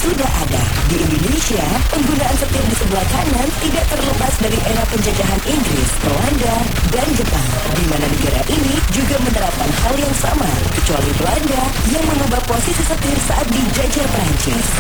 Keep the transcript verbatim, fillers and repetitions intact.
sudah ada. Di Indonesia, penggunaan setir di sebelah kanan tidak terlepas dari era penjajahan Inggris, Belanda, dan Jepang, di mana negara ini juga menerapkan hal yang sama, kecuali Belanda yang mengubah posisi setir saat dijajah Prancis.